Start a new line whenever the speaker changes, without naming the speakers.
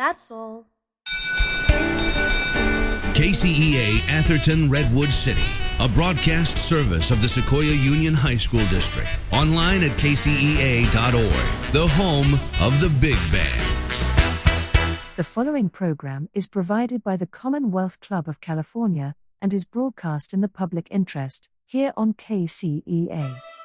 That's all.
KCEA Atherton Redwood City, a broadcast service of the Sequoia Union High School District. Online at kcea.org, the home of the Big Band.
The following program is provided by the Commonwealth Club of California and is broadcast in the public interest, here on KCEA.